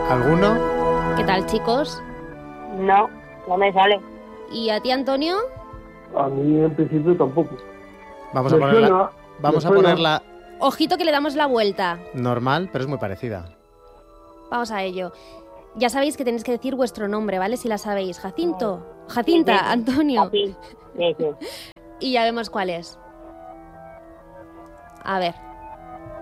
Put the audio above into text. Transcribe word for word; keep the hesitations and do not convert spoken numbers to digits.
¿Alguno? ¿Qué tal, chicos? No, no me sale. ¿Y a ti, Antonio? A mí en principio tampoco. Vamos a Me ponerla, suena, vamos me a suena. ponerla Ojito que le damos la vuelta. normal, pero es muy parecida. Vamos a ello. Ya sabéis que tenéis que decir vuestro nombre, ¿vale? Si la sabéis. Jacinto, Jacinta, Sí, sí. Antonio. Así. Sí, sí. Y ya vemos cuál es. A ver.